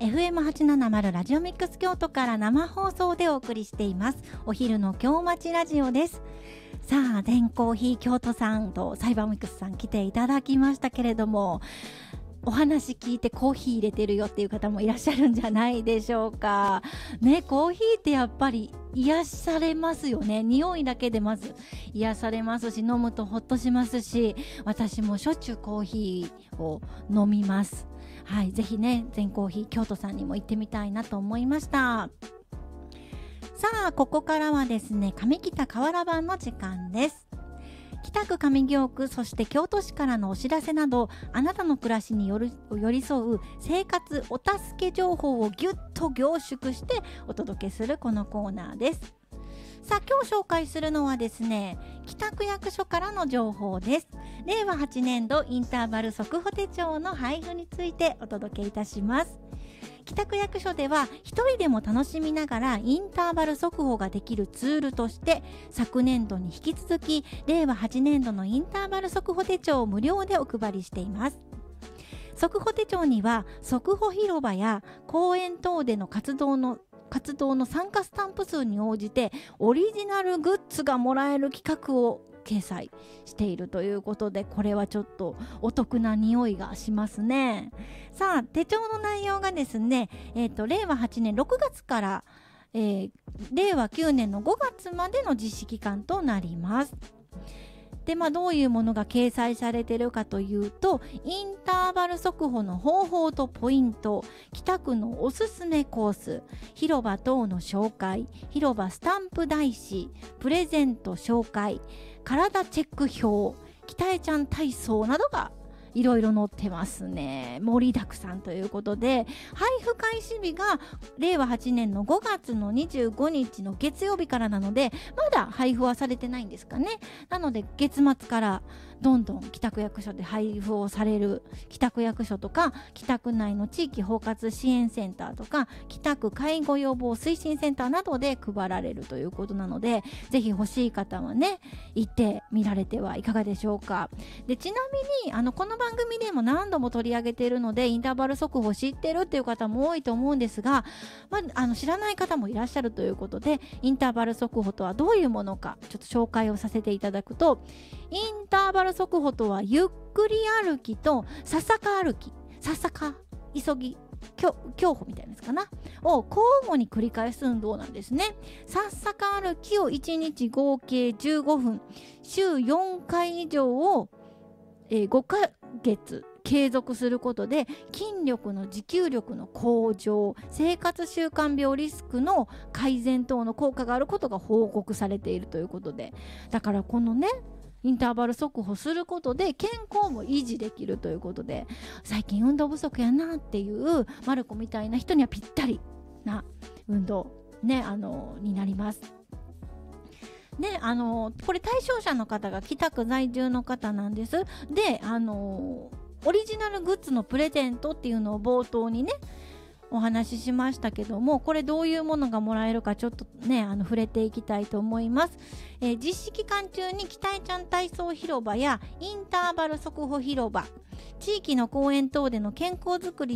FM870 ラジオミックス京都から生放送でお送りしています。お昼の京町ラジオです。さあ、全コーヒー京都さんとサイバーミックスさん来ていただきましたけれども、お話聞いてコーヒー入れてるよっていう方もいらっしゃるんじゃないでしょうかね。コーヒーってやっぱり癒されますよね。匂いだけでまず癒されますし、飲むとほっとしますし、私もしょっちゅうコーヒーを飲みます。はい、ぜひね、全コーヒー京都さんにも行ってみたいなと思いました。さあ、ここからはですね、上北河原版の時間です。北区上京区、そして京都市からのお知らせなど、あなたの暮らしに寄り添う生活お助け情報をぎゅっと凝縮してお届けするこのコーナーです。さあ、今日紹介するのはですね、北区役所からの情報です。令和8年度インターバル速報手帳の配布についてお届けいたします。北区役所では一人でも楽しみながらインターバル速報ができるツールとして、昨年度に引き続き令和8年度のインターバル速報手帳を無料でお配りしています。速報手帳には速報広場や公園等での活動の参加スタンプ数に応じてオリジナルグッズがもらえる企画を掲載しているということで、これはちょっとお得な匂いがしますね。さあ、手帳の内容がですね、令和8年6月から、令和9年の5月までの実施期間となります。で、どういうものが掲載されているかというと、インターバル速報の方法とポイント、北区のおすすめコース、広場等の紹介、広場スタンプ台紙、プレゼント紹介、体チェック表、北江ちゃん体操などがいろいろ載ってますね。盛りだくさんということで、配布開始日が令和8年の5月の25日の月曜日からなので、まだ配布はされてないんですかね。なので月末からどんどん北区役所で配布をされる、北区役所とか北区内の地域包括支援センターとか北区介護予防推進センターなどで配られるということなので、ぜひ欲しい方はね、行ってみられてはいかがでしょうか。で、ちなみにこの番組でも何度も取り上げているので、インターバル速報知ってるっていう方も多いと思うんですが、知らない方もいらっしゃるということで、インターバル速報とはどういうものかちょっと紹介をさせていただくと、インターバル速報とはゆっくり歩きとさっさか歩き、さっさか急ぎ競歩みたいなやつかなを交互に繰り返す運動なんですね。さっさか歩きを1日合計15分、週4回以上を、5ヶ月継続することで、筋力の持久力の向上、生活習慣病リスクの改善等の効果があることが報告されているということで、だからこのね、インターバル速歩することで健康も維持できるということで、最近運動不足やなっていうマルコみたいな人にはぴったりな運動ね、になりますね。これ対象者の方が北区在住の方なんです。で、オリジナルグッズのプレゼントっていうのを冒頭にねお話ししましたけども、これどういうものがもらえるかちょっとね触れていきたいと思います。実施期間中に北江ちゃん体操広場やインターバル速歩広場、地域の公園等での健康づくり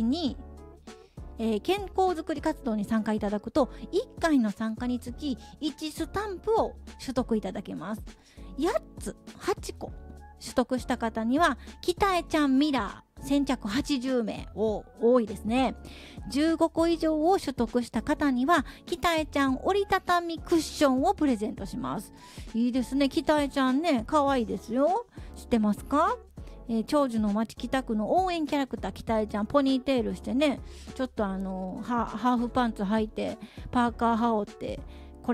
活動に参加いただくと、1回の参加につき1スタンプを取得いただけます。8個取得した方には北江ちゃんミラー先着80名を多いですね。15個以上を取得した方には北江ちゃん折りたたみクッションをプレゼントします。いいですね。北江ちゃんね、可愛いですよ。知ってますか？長寿の町北区の応援キャラクター北江ちゃん、ポニーテールしてね、ちょっとハーフパンツ履いてパーカー羽織って